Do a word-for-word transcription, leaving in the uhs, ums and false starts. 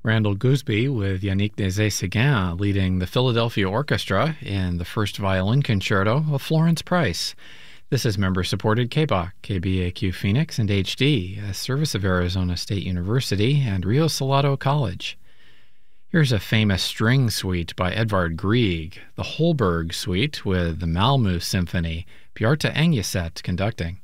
Randall Gooseby with Yannick Nézet-Séguin leading the Philadelphia Orchestra in the first violin concerto of Florence Price. This is member-supported K B A Q, K B A Q Phoenix, and H D, a service of Arizona State University and Rio Salado College. Here's a famous string suite by Edvard Grieg, the Holberg Suite with the Malmö Symphony, Bjarte Engeset conducting.